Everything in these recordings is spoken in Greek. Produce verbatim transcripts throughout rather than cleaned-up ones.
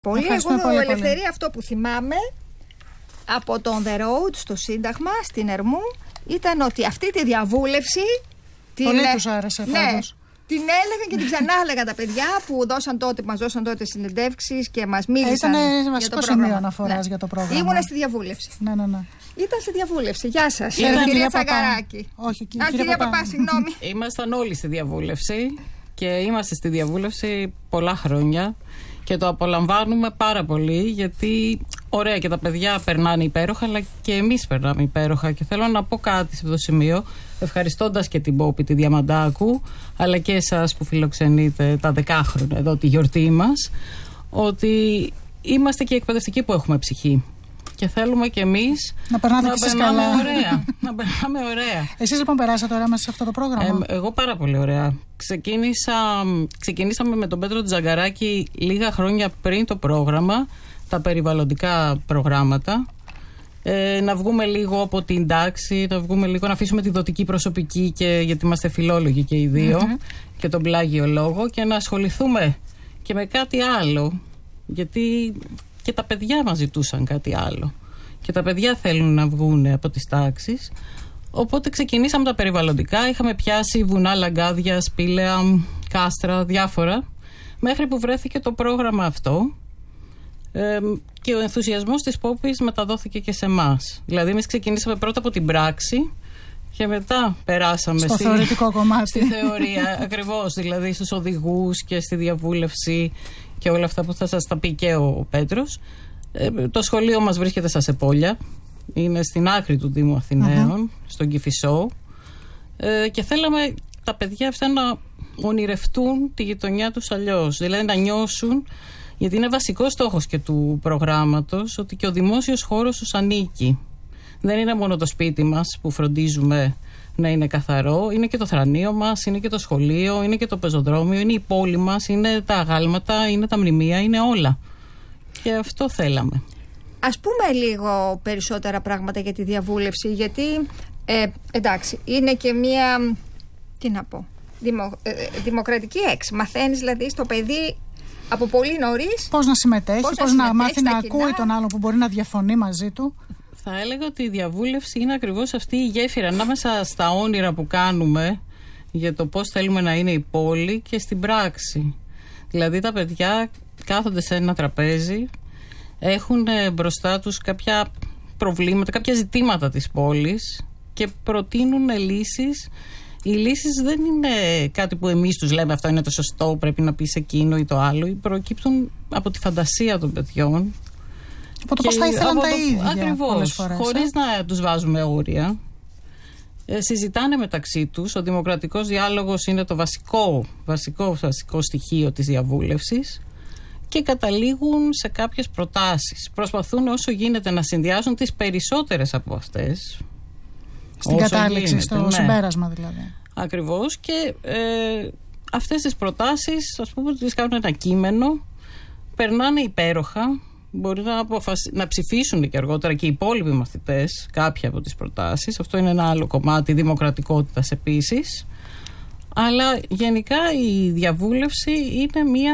Πολύ. Εγώ, πολύ, Ελευθερία, πολύ. Αυτό που θυμάμαι από τον The Road στο Σύνταγμα, στην Ερμού, ήταν ότι αυτή τη διαβούλευση. Πολύ την... τους άρεσε, ναι, πάντως. Την έλεγαν και την ξανά έλεγαν τα παιδιά που δώσαν τότε, μας δώσαν τότε συνεντεύξεις και μας μίλησαν. Ήταν βασικό σημείο αναφοράς ναι. για το πρόγραμμα. Ήμουνα στη διαβούλευση. Ναι, ναι, ναι. Ήταν στη διαβούλευση. Γεια σας. Ήταν κυρία Τσαγκαράκη. Όχι, κυρία, Α, κυρία Παπά, Παπά συγγνώμη. Ήμασταν όλοι στη διαβούλευση και είμαστε στη διαβούλευση πολλά χρόνια. Και το απολαμβάνουμε πάρα πολύ, γιατί ωραία και τα παιδιά περνάνε υπέροχα, αλλά και εμείς περνάμε υπέροχα. Και θέλω να πω κάτι σε αυτό το σημείο, ευχαριστώντας και την Πόπη τη Διαμαντάκου, αλλά και εσάς που φιλοξενείτε τα δεκάχρονα εδώ τη γιορτή μας, ότι είμαστε και οι εκπαιδευτικοί που έχουμε ψυχή. Και θέλουμε κι εμείς να περνάτε να και εσείς περνάμε καλά. ωραία. Να περνάμε ωραία. Εσείς λοιπόν περάσατε ωραία μέσα σε αυτό το πρόγραμμα? Ε, εγώ πάρα πολύ ωραία. Ξεκίνησα, ξεκινήσαμε με τον Πέτρο Τζαγκαράκη λίγα χρόνια πριν το πρόγραμμα, τα περιβαλλοντικά προγράμματα. Ε, να βγούμε λίγο από την τάξη, να βγούμε λίγο, να αφήσουμε τη δοτική προσωπική, και, γιατί είμαστε φιλόλογοι και οι δύο, mm-hmm. και τον πλάγιο λόγο, και να ασχοληθούμε και με κάτι άλλο. Γιατί και τα παιδιά μας ζητούσαν κάτι άλλο. Και τα παιδιά θέλουν να βγουν από τις τάξεις. Οπότε ξεκινήσαμε τα περιβαλλοντικά. Είχαμε πιάσει βουνά, λαγκάδια, σπήλαια, κάστρα, διάφορα. Μέχρι που βρέθηκε το πρόγραμμα αυτό. Ε, και ο ενθουσιασμός της Πόπης μεταδόθηκε και σε εμάς. Δηλαδή, εμείς ξεκινήσαμε πρώτα από την πράξη και μετά περάσαμε στο στη, θεωρητικό κομμάτι. Στη θεωρία, ακριβώς. Δηλαδή, στους οδηγούς και στη διαβούλευση και όλα αυτά που θα σας τα πει και ο Πέτρος. Ε, το σχολείο μας βρίσκεται στα Σεπόλια. Είναι στην άκρη του Δήμου Αθηναίων, uh-huh. στον Κηφισό. Ε, και θέλαμε τα παιδιά αυτά να ονειρευτούν τη γειτονιά τους αλλιώς. Δηλαδή να νιώσουν, γιατί είναι βασικός στόχος και του προγράμματος, ότι και ο δημόσιος χώρος τους ανήκει. Δεν είναι μόνο το σπίτι μας που φροντίζουμε να είναι καθαρό, είναι και το θρανείο μας, είναι και το σχολείο, είναι και το πεζοδρόμιο, είναι η πόλη μας, είναι τα αγάλματα, είναι τα μνημεία, είναι όλα. Και αυτό θέλαμε. Ας πούμε λίγο περισσότερα πράγματα για τη διαβούλευση, γιατί ε, εντάξει, είναι και μία, τι να πω, δημο, ε, δημοκρατική έξι. Μαθαίνεις δηλαδή στο παιδί από πολύ νωρίς πώς να συμμετέχει, πώς, πώς να, να μάθει να κοινά. Ακούει τον άλλο που μπορεί να διαφωνεί μαζί του. Θα έλεγα ότι η διαβούλευση είναι ακριβώς αυτή η γέφυρα ανάμεσα στα όνειρα που κάνουμε για το πώς θέλουμε να είναι η πόλη και στην πράξη. Δηλαδή τα παιδιά κάθονται σε ένα τραπέζι, έχουν μπροστά τους κάποια προβλήματα, κάποια ζητήματα της πόλης και προτείνουν λύσεις. Οι λύσεις δεν είναι κάτι που εμείς τους λέμε αυτό είναι το σωστό, πρέπει να πεις εκείνο ή το άλλο. Προκύπτουν από τη φαντασία των παιδιών. Από το πώς θα ήθελαν τα ίδια. Ακριβώς, χωρίς ε? να τους βάζουμε όρια. Ε, συζητάνε μεταξύ τους. Ο δημοκρατικός διάλογος είναι το βασικό, βασικό, βασικό στοιχείο της διαβούλευσης και καταλήγουν σε κάποιες προτάσεις. Προσπαθούν όσο γίνεται να συνδυάσουν τις περισσότερες από αυτές. Στην κατάληξη, γίνεται, στο ναι. συμπέρασμα δηλαδή. Ακριβώς. Και ε, αυτές τις προτάσεις, ας πούμε, τις κάνουν ένα κείμενο, περνάνε υπέροχα. Μπορεί να, αποφασ... να ψηφίσουν και αργότερα και οι υπόλοιποι μαθητές κάποια από τις προτάσεις. Αυτό είναι ένα άλλο κομμάτι δημοκρατικότητας επίσης. Αλλά γενικά η διαβούλευση είναι μια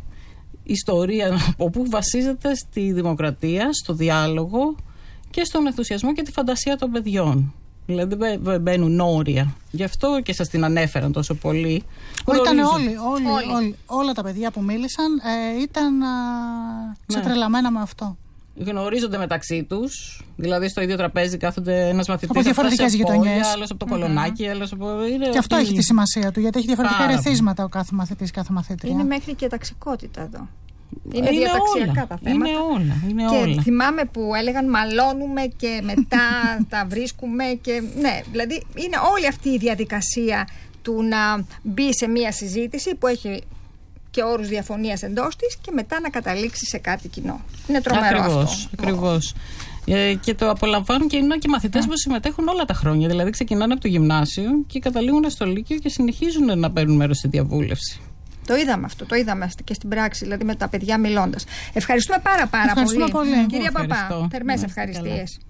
ιστορία που βασίζεται στη δημοκρατία, στο διάλογο και στον ενθουσιασμό και τη φαντασία των παιδιών. Δηλαδή δεν μπαίνουν όρια. Γι' αυτό και σας την ανέφεραν τόσο πολύ. Ήταν όλοι, όλοι, όλοι. όλοι. Όλα τα παιδιά που μίλησαν ε, ήταν α, ξετρελαμένα ναι. με αυτό. Γνωρίζονται μεταξύ τους. Δηλαδή στο ίδιο τραπέζι κάθονται ένας μαθητής από διαφορετικές γειτονιές. Άλλος από το Κολονάκι, mm-hmm. άλλος από... Είναι και αυτό είναι... έχει τη σημασία του, γιατί έχει διαφορετικά ρεθίσματα ο κάθε μαθητής, κάθε μαθήτρια. Είναι μέχρι και ταξικότητα εδώ. Είναι, είναι διαταξιακά όλα. τα θέματα. Είναι όλα. Είναι και όλα. θυμάμαι που έλεγαν μαλώνουμε και μετά τα βρίσκουμε. Και, ναι, δηλαδή είναι όλη αυτή η διαδικασία του να μπει σε μία συζήτηση που έχει και όρους διαφωνίας εντός της και μετά να καταλήξει σε κάτι κοινό. Είναι τρομερό ακριβώς, αυτό. Ακριβώς. Ε, και το απολαμβάνουν και είναι και μαθητές yeah. που συμμετέχουν όλα τα χρόνια. Δηλαδή ξεκινάνε από το γυμνάσιο και καταλήγουν στο λύκειο και συνεχίζουν να παίρνουν μέρος στη διαβούλευση. Το είδαμε αυτό, το είδαμε και στην πράξη, δηλαδή με τα παιδιά μιλώντας. Ευχαριστούμε πάρα πάρα Ευχαριστούμε πολύ. πολύ. Κυρία Παπά, θερμές ευχαριστίες.